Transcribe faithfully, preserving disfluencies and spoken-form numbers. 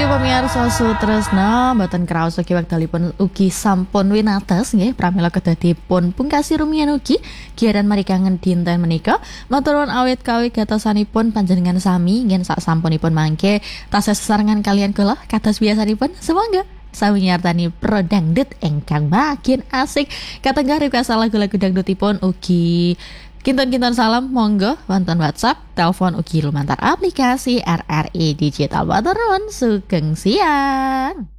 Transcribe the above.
Pamirsa Sutresna mboten kraos ugi wekdalipun ugi sampun winates nggih pramila kedadipun pungkasi rumiyin ugi giaran marikangen dinten menika matur nuwun awit kawigatosanipun panjenengan sami ngen sak sampunipun mangke tasih sesarengan kalian kula kados biasanipun semoga sami nyartani pro dangdut engkang makin asik katenggah request lagu-lagu dangdutipun ugi kinton-kinton salam monggo wonten WhatsApp, telepon ugi lumantar aplikasi R R I Digital. Matur nuwun sugeng siang.